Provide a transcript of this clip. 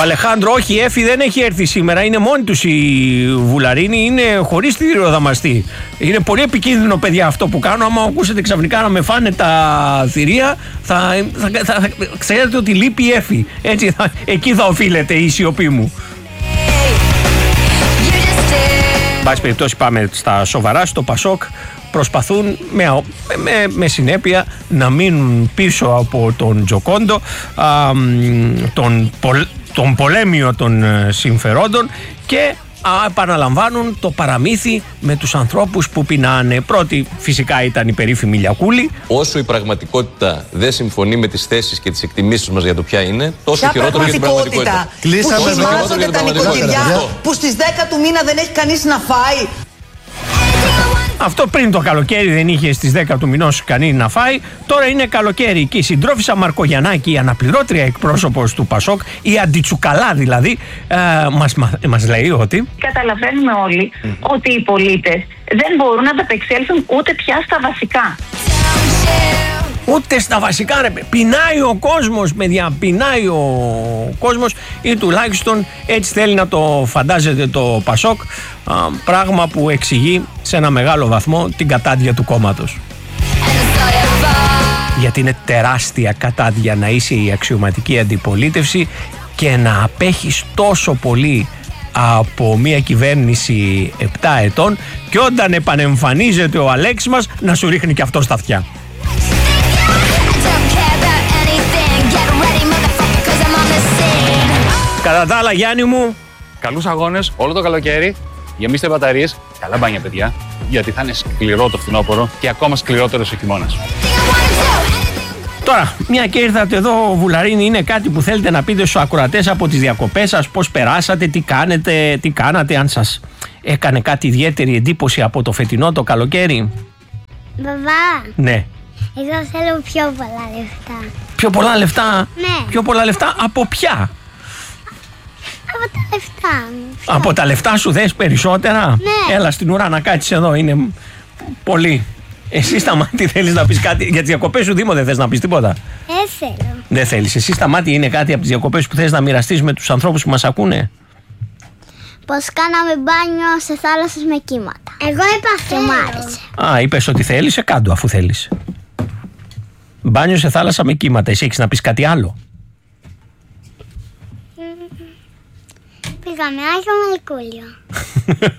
Αλεχάνδρο, όχι, η Έφη δεν έχει έρθει σήμερα. Είναι μόνοι τους οι Βουλαρίνοι, είναι χωρίς θηριοδαμαστή. Είναι πολύ επικίνδυνο, παιδιά, αυτό που κάνω. Άμα ακούσετε ξαφνικά να με φάνε τα θηρία, θα ξέρετε ότι λείπει η Έφη. Έτσι, εκεί θα οφείλεται η σιωπή μου. Εν πάση περιπτώσει, πάμε στα σοβαρά. Στο Πασόκ προσπαθούν με συνέπεια να μείνουν πίσω από τον Τζοκόντο, τον πολέμιο των συμφερόντων, και επαναλαμβάνουν το παραμύθι με τους ανθρώπους που πεινάνε. Πρώτη φυσικά ήταν η περίφημη Λιακούλη. Όσο η πραγματικότητα δεν συμφωνεί με τις θέσεις και τις εκτιμήσεις μας για το ποια είναι, τόσο χειρότερο για την πραγματικότητα. Κλείσαμε. Που σημάζονται τα νοικοκυριά, που στις 10 του μήνα δεν έχει κανείς να φάει. Αυτό πριν το καλοκαίρι δεν είχε στις 10 του μηνός κανεί να φάει. Τώρα είναι καλοκαίρι και η συντρόφισσα Μαρκογιαννάκη, η αναπληρώτρια εκπρόσωπος του Πασόκ, η Αντιτσουκαλά δηλαδή, μας λέει ότι καταλαβαίνουμε όλοι ότι οι πολίτες δεν μπορούν να ανταπεξέλθουν ούτε πια στα βασικά. Ούτε στα βασικά, ρε. Πεινάει ο κόσμος, παιδιά. Πεινάει ο κόσμος, ή τουλάχιστον έτσι θέλει να το φαντάζεται το Πασόκ. Πράγμα που εξηγεί σε ένα μεγάλο βαθμό την κατάντια του κόμματος. Γιατί είναι τεράστια κατάντια να είσαι η αξιωματική αντιπολίτευση και να απέχεις τόσο πολύ από μια κυβέρνηση 7 ετών, και όταν επανεμφανίζεται ο Αλέξης μας να σου ρίχνει και αυτό στα αυτιά. Κατά τα άλλα, Γιάννη μου, καλούς αγώνες όλο το καλοκαίρι. Γεμίστε μπαταρίες. Καλά μπάνια, παιδιά. Γιατί θα είναι σκληρό το φθινόπωρο και ακόμα σκληρότερος ο χειμώνας. Τώρα, μια και ήρθατε εδώ, Βουλαρίνη, είναι κάτι που θέλετε να πείτε στους ακροατές από τις διακοπές σας? Πώς περάσατε, τι κάνατε, αν σας έκανε κάτι ιδιαίτερη εντύπωση από το φετινό το καλοκαίρι? Μπαμπά. Ναι. Εγώ θέλω πιο πολλά λεφτά. Πιο πολλά λεφτά? Ναι. Πιο πολλά λεφτά από ποια? Από τα λεφτά μου. Από τα λεφτά σου θες περισσότερα? Ναι. Έλα στην ουρά να κάτσεις εδώ, είναι πολύ. Εσύ Σταμάτη θέλεις να πεις κάτι για τις διακοπές σου? Δήμο, δεν θες να πεις τίποτα? Δεν θέλω. Δεν θέλεις. Εσύ Σταμάτη, είναι κάτι από τις διακοπές που θες να μοιραστείς με τους ανθρώπους που μας ακούνε? Πως κάναμε μπάνιο σε θάλασσες με κύματα. Εγώ είπα και μ' άρεσε. Είπες ότι θέλεις, κάντο αφού θέλεις. Μπάνιο σε θάλασσα με κύματα. Εσύ έχεις να πεις κάτι άλλο? Πήγαμε Άγιο Μελκούλιο.